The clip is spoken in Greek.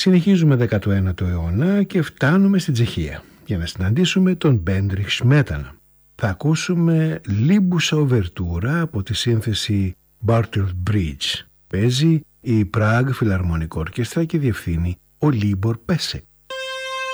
Συνεχίζουμε 19ο αιώνα και φτάνουμε στην Τσεχία για να συναντήσουμε τον Μπέντριχ Σμέτανα. Θα ακούσουμε Λίμπουσα Οβερτούρα από τη σύνθεση Bartlett Bridge. Παίζει η Prague Philharmonic Orchestra και διευθύνει ο Λίμπορ Πέσεκ.